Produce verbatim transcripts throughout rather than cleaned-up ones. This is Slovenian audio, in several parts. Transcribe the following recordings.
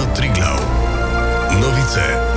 Triglav. Novice.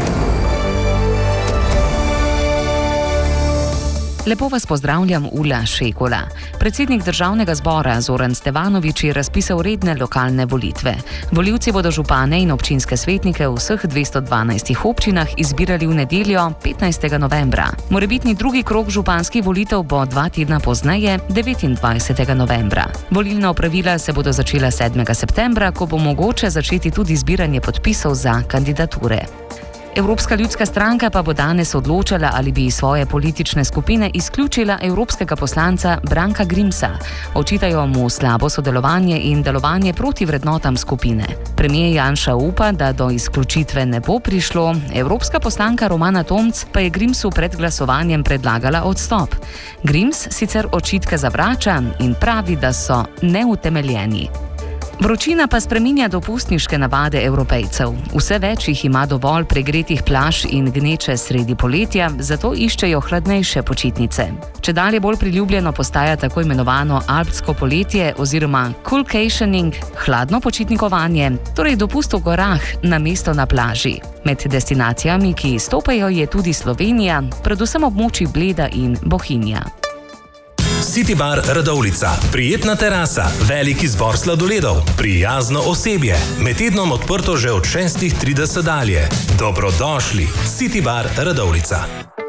Lepo vas pozdravljam, Ula Šekula. Predsednik državnega zbora Zoran Stevanović je razpisal redne lokalne volitve. Volivci bodo župane in občinske svetnike v vseh dvesto dvanajstih občinah izbirali v nedeljo petnajstega novembra. Morebitni drugi krog županskih volitev bo dva tedna pozneje, devetindvajsetega novembra. Volilna opravila se bodo začela sedmega septembra, ko bo mogoče začeti tudi zbiranje podpisov za kandidature. Evropska ljudska stranka pa bo danes odločala, ali bi iz svoje politične skupine izključila evropskega poslanca Branka Grimsa. Očitajo mu slabo sodelovanje in delovanje proti vrednotam skupine. Premier Janša upa, da do izključitve ne bo prišlo, evropska poslanka Romana Tomc pa je Grimsu pred glasovanjem predlagala odstop. Grims sicer očitke zavrača in pravi, da so neutemeljeni. Vročina pa spreminja dopustniške navade Evropejcev. Vse več jih ima dovolj pregretih plaž in gneče sredi poletja, zato iščejo hladnejše počitnice. Čedalje bolj priljubljeno postaja tako imenovano alpsko poletje oziroma coolcationing, hladno počitnikovanje, torej dopust v gorah namesto na plaži. Med destinacijami, ki izstopajo, je tudi Slovenija, predvsem območji Bleda in Bohinja. City Bar Radovljica. Prijetna terasa, velik izbor sladoledov, prijazno osebje. Med tednom odprto že od šestih trideset dalje. Dobrodošli. City Bar Radovljica.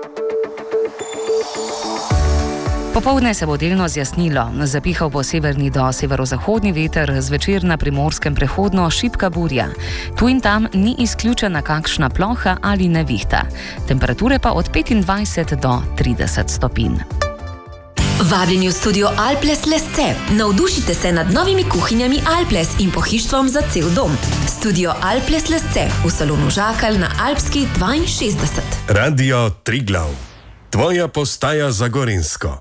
Popoldne se bo delno zjasnilo. Zapihal bo severni do severozahodni veter, zvečer na Primorskem prehodno šibka burja. Tu in tam ni izključena kakšna ploha ali nevihta. Temperature pa od petindvajset do trideset stopinj. Vabljeni v studio Alples Lesce. Navdušite se nad novimi kuhinjami Alples in pohištvom za cel dom. Studio Alples Lesce v salonu Žakalj na Alpski dvainšestdeset. Radio Triglav. Tvoja postaja za Gorenjsko.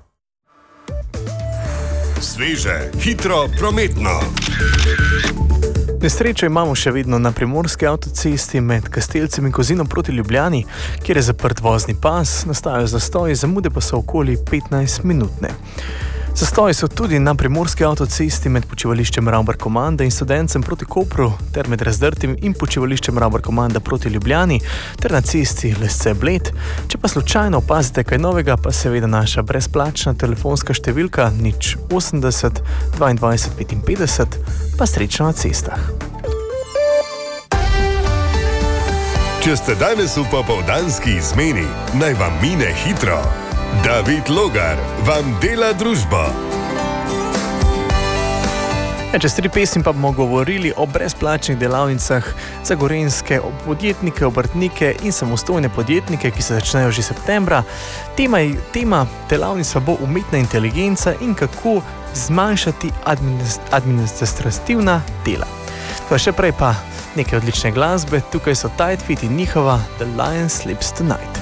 Sveže, hitro, prometno. Nesrečo imamo še vedno na primorski avtocesti med Kastelcem in Kozinom proti Ljubljani, kjer je zaprt vozni pas, nastajajo zastoji, zamude pa so okoli petnajst minutne. Zastoji so tudi na primorski avtocesti med počivališčem Ravbar-Komanda in Studencem proti Kopru, ter med Razdrtim in počivališčem Ravbar-Komanda proti Ljubljani, ter na cesti Lesce-Bled. Če pa slučajno opazite kaj novega, pa seveda naša brezplačna telefonska številka nič osemdeset dvaindvajset petinpetdeset, pa srečno na cestah. Če ste danes v popoldanski izmeni, naj vam mine hitro. David Logar vam dela družbo. Ja, čez tri pesmi pa bomo govorili o brezplačnih delavnicah za gorenjske podjetnike, obrtnike in samostojne podjetnike, ki se začnejo že septembra. Tema, tema delavnica bo umetna inteligenca in kako zmanjšati administrativna dela. Pa še prej pa nekaj odlične glasbe. Tukaj so Tight Fit in njihova The Lion Sleeps Tonight.